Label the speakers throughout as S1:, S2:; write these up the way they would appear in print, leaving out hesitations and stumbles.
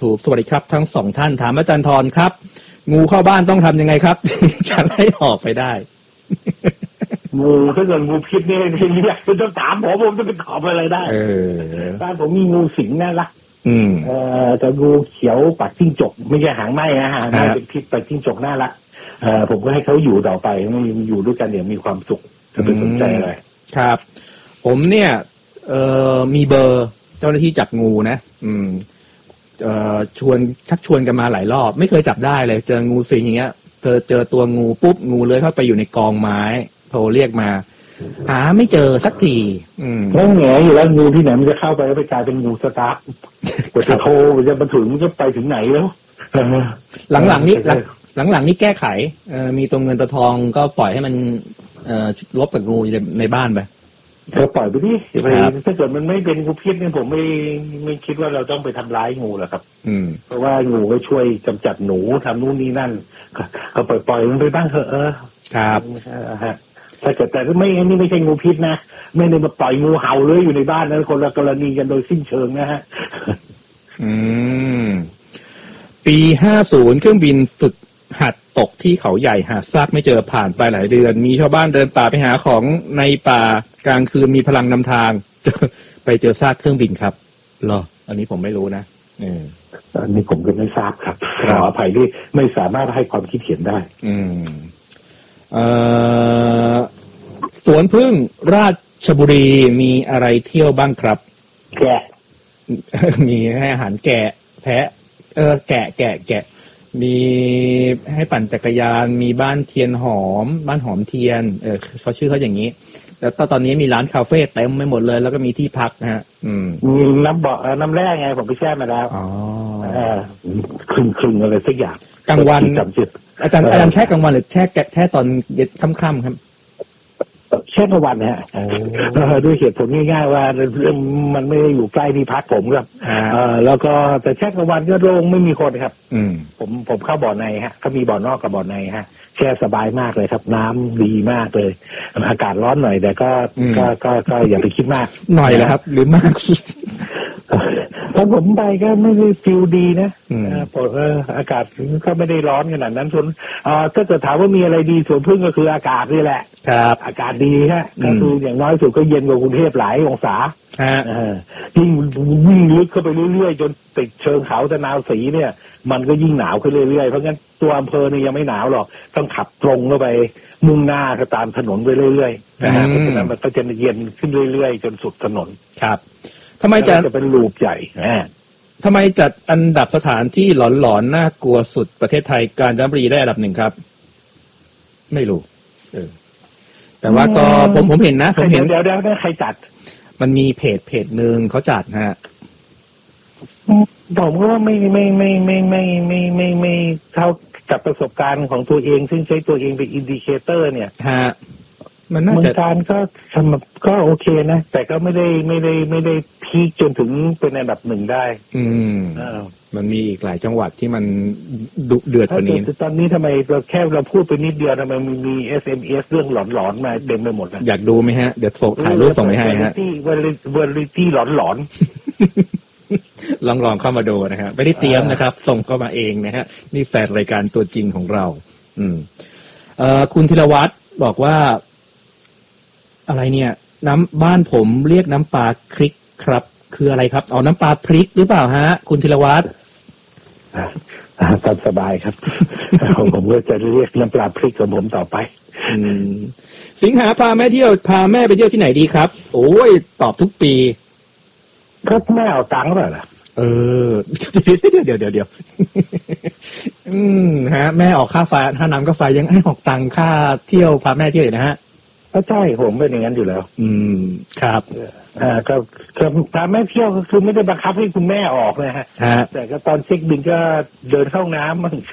S1: YouTube สวัสดีครับทั้งสองท่านถามอาจารย์ธรครับงูเข้าบ้านต้องทำยังไงครับ จะให้ออกไปได้
S2: งูถ้าเกิดงูพิษเนี่ยคุณต้องถามผมจะไปตอบอะไรได้บ้านผมมีงูสิงน่ารักแต่งูเขียวปากจิ้งจกไม่ใช่หางไหมนะฮะไม่เป็นพิษปากจิ้งจกน่ารักผมก็ให้เขาอยู่ต่อไปไม่อยู่ด้วยกันอย่างมีความสุขจะไปสนใจอะไร
S1: ครับผมเนี่ยมีเบอร์เจ้าหน้าที่จับงูนะชักชวนกันมาหลายรอบไม่เคยจับได้เลยเจองูสิงอย่างเงี้ยเจอตัวงูปุ๊บงูเลื้อยเข้าไปอยู่ในกองไม้โทรเรียกมาหาไม่เจอสักที
S2: แล้วแง่อยู่แล้วงูที่ไหนมันจะเข้าไปแล้วไปกลายเป็นงูสตาร์กว่าจะโทรจะมาถึงมันจะไปถึงไหนแล้ว
S1: หลังๆนี้แก้ไขมีตัวเงินตัวทองก็ปล่อยให้มันลบกับงูในบ้านไป
S2: ก็ปล่อยไปดิถ้าเกิดมันไม่เป็นงูพิษเนี่ยผมไม่คิดว่าเราต้องไปทำร้ายงูหรอกครับเพราะว่างูก็ช่วยกำจัดหนูทำนู่นนี่นั่นก็ปล่อยมันไปบ้างเถอะ
S1: ครับ
S2: ถ้าเกิดแต่ไม่นี่ไม่ใช่งูพิษนะไม่ได้มาปล่อยงูเห่าเลยอยู่ในบ้านนะคนละกรณีกันโดยสิ้นเชิงนะฮะ
S1: ปี50เครื่องบินฝึกหัดตกที่เขาใหญ่หาซากไม่เจอผ่านไปหลายเดือนมีชาวบ้านเดินป่าไปหาของในป่ากลางคืนมีพลังนำทางไปเจอซากเครื่องบินครับเหรออันนี้ผมไม่รู้นะ
S2: อันนี้ผมก็ไม่ทราบครับขออภัยที่ไม่สามารถให้ความคิดเห็นได้
S1: สวนพึ่งราชบุรีมีอะไรเที่ยวบ้างครับ
S2: แกะ
S1: มีให้อาหารแกะแพะแกะมีให้ปั่นจักรยานมีบ้านเทียนหอมบ้านหอมเทียนเขาชื่อเขาอย่างนี้แล้วตอนนี้มีร้านคาเฟ่เต็มไม่หมดเลยแล้วก็มีที่พักนะฮะ
S2: มีน้ำแร่ไงผมไปแช่มาแล้วครึ่งอะไรสักอย่าง
S1: กลางวันอาจารย์แช่กลางวันหรือแช่ตอนเย็นค่ำๆครับ
S2: แช่กลางวันนะฮะด้วยเหตุผลง่ายๆว่ามันไม่ได้อยู่ใกล้ที่พักผมครับแล้วก็แต่แช่กลางวันก็โล่งไม่มีคนครับผมเข้าบ่อในฮะก็มีบ่อนอกกับบ่อในฮะแช่สบายมากเลยครับน้ำดีมากเลยอากาศร้อนหน่อยแต่ก็อย่าไปคิดมาก
S1: หน่อยแหละครับหรือมาก
S2: ตอนผมไปก็ไม่ได้ฟิลดีนะอากาศก็ไม่ได้ร้อนขนาดนั้นส่วนถ้าเกิดถามว่ามีอะไรดีส่วนพึ่งก็คืออากาศนี่แหละ
S1: ครับ
S2: อากาศดีฮะก็คืออย่างน้อยสุดก็เย็นกว่ากรุงเทพหลายองศายิ่งวิ่งลึกเข้าไปเรื่อยๆจนติดเชิงเขาตะนาวศรีเนี่ยมันก็ยิ่งหนาวขึ้นเรื่อยๆเพราะงั้นตัวอำเภอเนี่ยยังไม่หนาวหรอกต้องขับตรงเข้าไปมุ่งหน้าตามถนนไปเรื่อยๆนะฮะเพราะฉะนั้นมันก็จะเย็นขึ้นเรื่อยๆจนสุดถนน
S1: ครับทำไมจะ
S2: เป็นลูปใหญ่
S1: ทำไมจัดอันดับสถานที่หลอนๆน่ากลัวสุดประเทศไทยกาญจนบุรีได้อันดับ1ครับไม่รู้แต่ว่าก็ผมเห็นนะผมเห็น
S2: เดี๋ยวใครจัด
S1: มันมีเพจหนึ่งเขาจัดฮะ
S2: ผมว่าไม่เท่ากับประสบการณ์ของตัวเองซึ่งใช้ตัวเองเป็นอินดิเคเตอร์เนี่ย
S1: ฮะมันน่าจะ
S2: การก็โอเคนะแต่ก็ไม่ได้พีคจนถึงเป็นอันดับ1ได้
S1: มันมีอีกหลายจังหวัดที่มันดุเดือดกว่านี้
S2: ตอนนี้ทำไมเราพูดไปนิดเดียวทำไมมี SMS เรื่องหลอนๆมาเต็มไปหมด
S1: อยากดูไหมฮะเดี๋ยวส่งถ่ายรูปส่งไปให้ฮะ
S2: วอลิตี้หลอน
S1: ลองเข้ามาดูนะครับไม่ได้เตรียมนะครับส่งเข้ามาเองนะฮะนี่แฟนรายการตัวจริงของเราคุณธีรวัฒน์บอกว่าอะไรเนี่ยน้ำบ้านผมเรียกน้ำปลาพริกครับคืออะไรครับเอาน้ำปลาพริกหรือเปล่าฮะคุณธีรวัฒน์
S2: สบายครับ ผมก็จะเรียกน้ำปลาพริกของผมต่อไป
S1: สิงหาพาแม่ไปเที่ยวที่ไหนดีครับโอ้ยตอบทุกปี
S2: ก็แม่เอาตังค์หรือเปล่า
S1: เดี๋ยวฮะแม่ออกค่าไฟค่าน้ำก็ไฟยังให้ออกตังค่าเที่ยวพาแม่เที่ยวนะฮะ
S2: ก็ใช่ผมเป็นอย่างนั้นอยู่แล้ว
S1: ครับ
S2: ก็พาแม่เที่ยวก็คือไม่ได้บังคับให้คุณแม่ออกนะฮะแต่ก็ตอนเช็คบินก็เดินเข้าน้ำมั่ง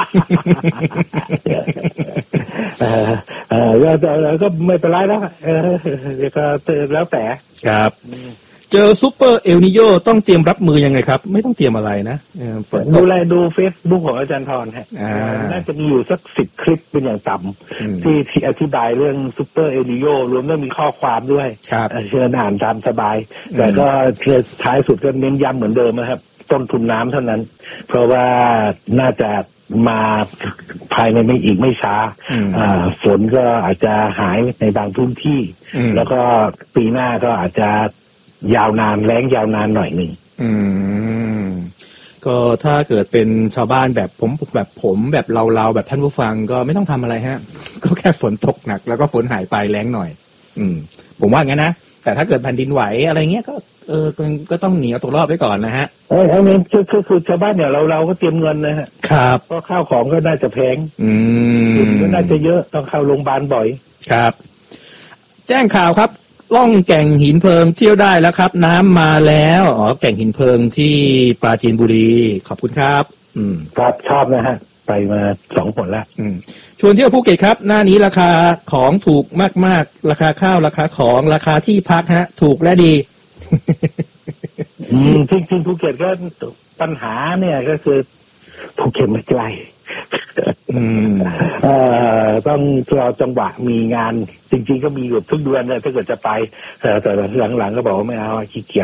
S2: แล้วก็ไม่เป็นไรแล้วก็แล้วแต่
S1: ครับเจอซุปเปอร์เอลนิโยต้องเตรียมรับมือยังไงครับไม่ต้องเตรียมอะไรนะ
S2: ดู Facebook ของอาจารย์ธรฮะน่าจะมีอยู่สัก10 คลิปเป็นอย่างต่ำที่อธิบายเรื่องซุปเปอร์เอลนิโยรวมทั้งมีข้อความด้วยเชิญอ่านตามสบายแต่ก็ท้ายสุดก็เน้นย้ำเหมือนเดิมนะครับต้นทุนน้ำเท่านั้นเพราะว่าน่าจะมาภายในไม่ช้าฝนก็อาจจะหายในบางพื้นที่แล้วก็ปีหน้าก็อาจจะยาวนานแล้งยาวนานหน่อยหนึ่ง
S1: ก็ถ้าเกิดเป็นชาวบ้านแบบผมแบบเราแบบท่านผู้ฟังก็ไม่ต้องทำอะไรฮะก็แค่ฝนตกหนักแล้วก็ฝนหายไปแล้งหน่อยผมว่างั้นนะแต่ถ้าเกิดแผ่นดินไหวอะไรเงี้ยก็ต้องหนีเอาตัวรอดไว้ก่อนนะฮะ
S2: อันนี้คือชาวบ้านเนี่ยเราก็เตรียมเงินนะฮะ
S1: ครับ
S2: เพราะข้าวของก็น่าจะแพงก็น่าจะเยอะต้องเข้าโรงพยาบาลบ่อย
S1: ครับแจ้งข่าวครับล่องแก่งหินเพลิงเที่ยวได้แล้วครับน้ำมาแล้วแก่งหินเพลิงที่ปราจีนบุรีขอบคุณครับ
S2: ครับชอบนะฮะไปมา2 ผลแล้ว
S1: ชวนเที่ยวภูเก็ตครับหน้านี้ราคาของถูกมากๆราคาข้าวราคาของราคาที่พักฮะถูกและดี
S2: จริงภูเก็ตก็ปัญหาเนี่ยก็คือภูเก็ตไม่ไกลต้องรอจังหวะมีงานจริงๆก็มีอยู่ทุกเดือนเลยถ้าเกิดจะไปแต่หลังๆก็บอกว่าไม่เอาขี้เกียจ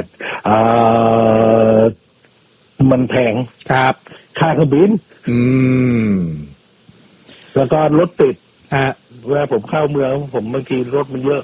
S2: มันแพง
S1: ครับ
S2: ค่าเครื่องบินแล้วก็รถติดเวลาผมเข้าเมืองผมบางทีรถมันเยอะ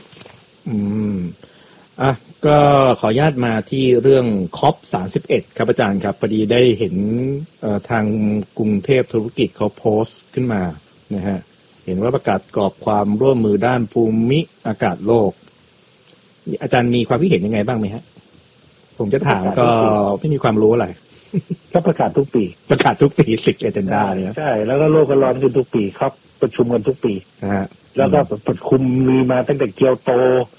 S1: ก็ขออนุญาตมาที่เรื่องCOP31ครับอาจารย์ครับพอดีได้เห็นทางกรุงเทพธุรกิจเขาโพสต์ขึ้นมานะฮะเห็นว่าประกาศกรอบความร่วมมือด้านภูมิอากาศโลกอาจารย์มีความคิดเห็นยังไงบ้างไหมฮะผมจะถามก็ไม่มีความรู้อะไร
S2: ก็ประกาศทุกปี
S1: 10 agenda เนี่ย
S2: ใช่แล้วก็โลกก็ร้อนขึ้นทุกปีครับประชุมกันทุกปี
S1: นะฮะ
S2: แล้วก็ประชุมมีมาตั้งแต่เกียวโต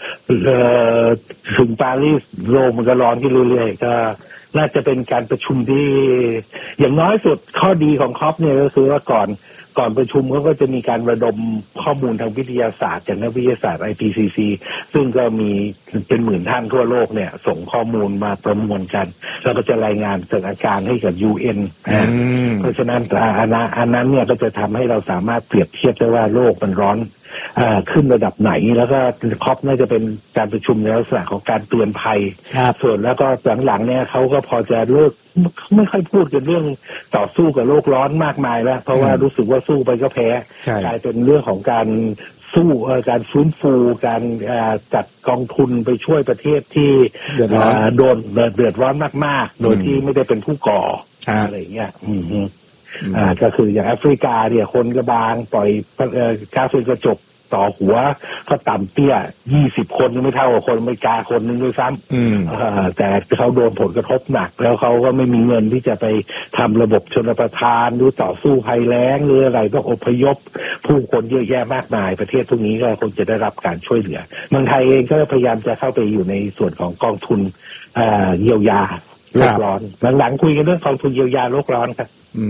S2: ถึงปารีสโรมมันก็ร้อนขึ้นเรื่อยๆก็น่าจะเป็นการประชุมที่อย่างน้อยสุดข้อดีของคอปเนี่ยก็คือว่าก่อนประชุมเขาก็จะมีการระดมข้อมูลทางวิทยาศาสตร์จากนักวิทยาศาสตร์ IPCC ซึ่งก็มีเป็นหมื่นท่านทั่วโลกเนี่ยส่งข้อมูลมาประมวลกันแล้วก็จะรายงานสถานการณ์ให้กับ UN เพราะฉะนั้นอันนั้นเนี่ยก็จะทำให้เราสามารถเปรียบเทียบได้ว่าโลกมันร้อนขึ้นระดับไหนแล้วก็คอปน่าจะเป็นการประชุมในลักษณะของการเตือนภัยส่วนแล้วก็หลังๆเนี่ยเขาก็พอจะเลิกไม่ค่อยพูดกันเรื่องต่อสู้กับโลกร้อนมากมายแล้วเพราะว่ารู้สึกว่าสู้ไปก็แพ้กลายเป็นเรื่องของการสู้การฟื้นฟูการจัดกองทุนไปช่วยประเทศที่โดนเดือดร้อนมากๆโดยที่ไม่ได้เป็นผู้ก่ออะไรอย่างเงี้ยก็คืออย่างแอฟริกาเนี่ยคนกระบางปล่อยก๊าซเรือนกระจกต่อหัวก็ต่ำเตี้ย20 คนไม่เท่ากับคนอเมริกาคนนึงด้วยซ้ำแต่เขาโดนผลกระทบหนักแล้วเขาก็ไม่มีเงินที่จะไปทำระบบชลประทานหรือต่อสู้ภัยแล้งหรืออะไรต้องอพยพผู้คนเยอะแยะมากมายประเทศพวกนี้ก็คงจะได้รับการช่วยเหลือเมืองไทยเองก็พยายามจะเข้าไปอยู่ในส่วนของกองทุนเยียวยาโลกร้อนหลังๆคุยกันเรื่องกองทุนเยียวยาโลกร้อนครับ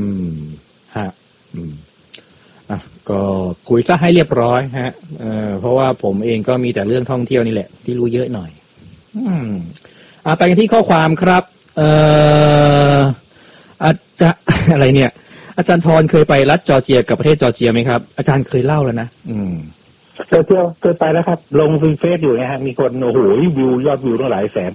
S1: ก็คุยซะให้เรียบร้อยฮะเพราะว่าผมเองก็มีแต่เรื่องท่องเที่ยวนี่แหละที่รู้เยอะหน่อยไปกันที่ข้อความครับอาจารย์อะไรเนี่ยอาจารย์ธรเคยไปรัฐจอร์เจียกับประเทศจอร์เจียไหมครับอาจารย์เคยเล่าแล้วนะ
S2: เคยไปแล้วครับลงเฟซอยู่นะฮะมีคนโอ้โหวิวยอดวิวตั้งหลายแสน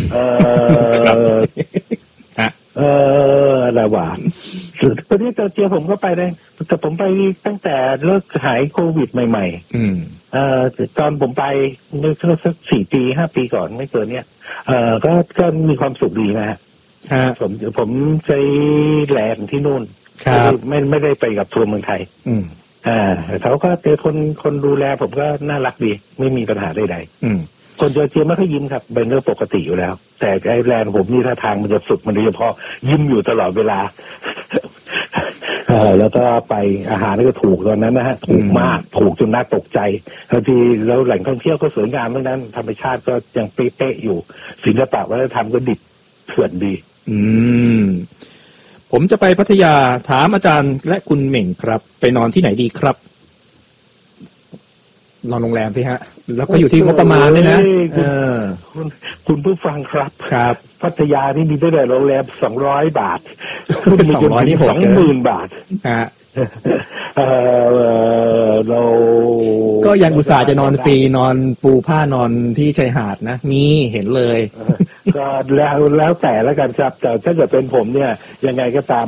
S2: อะไรวะประเทศจอร์เจียผมก็ไปได้แต่ผมไปตั้งแต่เลิกหายโควิดใหม่ๆตอนผมไปเมื่อสัก4 ปี 5 ปีก่อนไม่เกินเนี้ยก็มีความสุขดีนะฮะผมใช้แลนด์ที่นู่นไม่ได้ไปกับทัวร์เมืองไทยเขาก็เจอคนดูแลผมก็น่ารักดีไม่มีปัญหาใดๆคนจอร์เจียไม่ค่อยยิ้มครับเป็นเรื่องปกติอยู่แล้วแต่ไอแลนด์ผมนี่ท่าทางมันจะสุดมันโดยเฉพาะยิ้มอยู่ตลอดเวลาแล้วก็ไปอาหารก็ถูกตอนนั้นนะฮะถูกมากถูกจนน่าตกใจบางทีแล้วแหล่งท่องเที่ยวก็สวยงามทั้งนั้นธรรมชาติก็ยังเป๊ะๆอยู่ศิลปะวัฒนธรรมก็ดิบเถื่อนดี
S1: ผมจะไปพัทยาถามอาจารย์และคุณเหม่งครับไปนอนที่ไหนดีครับนอนโรงแรมสิฮะแล้วก็อยู่ที่งบประมาณด้วยนะ
S2: คุณผู้ฟังครับ
S1: ครับ
S2: พัทยานี่มีตั้งแต่โรงแรม200 บาท
S1: 200นี่โหดเกิน
S2: 20,000 บาท
S1: ฮะ
S2: เรา
S1: ก็ยังอุตส่าห์จะนอนฟรีนอนปูผ้านอนที่ชายหาดนะมีเห็นเลย
S2: ก็แล้วแต่แล้วกันครับแต่ถ้าเกิดเป็นผมเนี่ยยังไงก็ตาม